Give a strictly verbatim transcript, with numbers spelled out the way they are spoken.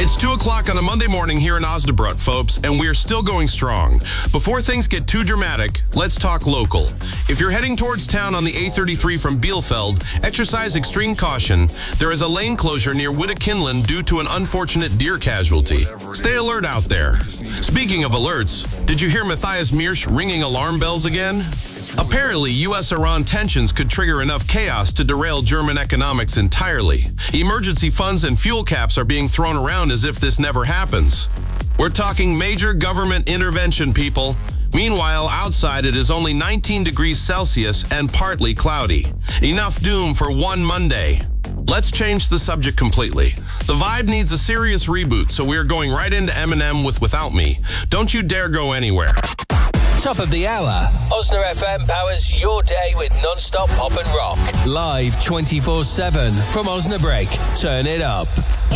It's two o'clock on a Monday morning here in Osnabrück, folks, and we're still going strong. Before things get too dramatic, let's talk local. If you're heading towards town on the A thirty-three from Bielefeld, exercise extreme caution. There is a lane closure near Wittekinland due to an unfortunate deer casualty. Stay alert out there. Speaking of alerts, did you hear Matthias Miersch ringing alarm bells again? Apparently, U S Iran tensions could trigger enough chaos to derail German economics entirely. Emergency funds and fuel caps are being thrown around as if this never happens. We're talking major government intervention, people. Meanwhile, outside it is only nineteen degrees Celsius and partly cloudy. Enough doom for one Monday. Let's change the subject completely. The vibe needs a serious reboot, so we're going right into Eminem with Without Me. Don't you dare go anywhere. Top of the hour. Osna F M powers your day with non-stop pop and rock. Live twenty-four seven from Osnabrück. Turn it up.